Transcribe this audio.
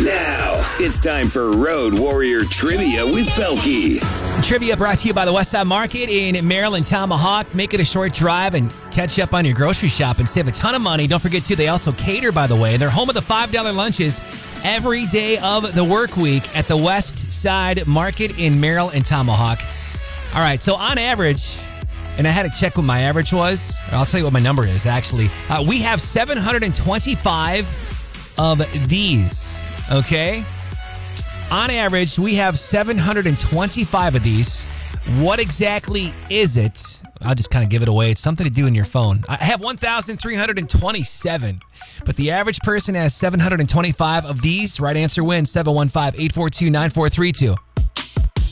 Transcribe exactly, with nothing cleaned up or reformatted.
Now, it's time for Road Warrior Trivia with Belky. Trivia brought to you by the Westside Market in Maryland, Tomahawk. Make it a short drive and catch up on your grocery shop and save a ton of money. Don't forget, too, they also cater, by the way. They're home of the five dollar lunches every day of the work week at the Westside Market in Maryland and Tomahawk. All right, so on average, and I had to check what my average was. I'll tell you what my number is, actually. Uh, we have seven hundred twenty-five of these, okay? On average, we have seven hundred twenty-five of these. What exactly is it? I'll just kind of give it away. It's something to do in your phone. I have one thousand three hundred twenty-seven, but the average person has seven hundred twenty-five of these. Right answer wins. seven one five, eight four two, nine four three two.